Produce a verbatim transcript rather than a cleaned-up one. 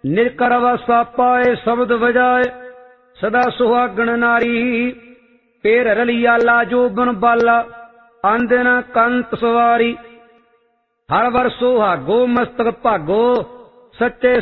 ਨਿਰਕਰ ਵਾਸਾ ਪਾਏ ਸ਼ਬਦ ਵਜਾਏ ਸਦਾ ਸੁਹਾਗਣ ਨਾਰੀ। ਪੇਰ ਰਲੀਆ ਲਾਜੋ ਬਨ ਬਾਲਾ ਆਂਦਨ ਕੰਤ ਸਵਾਰੀ। ਹਰ ਵਰ ਸੁਹਾਗੋ ਮਸਤਕ ਭਾਗੋ ਸੱਚੇ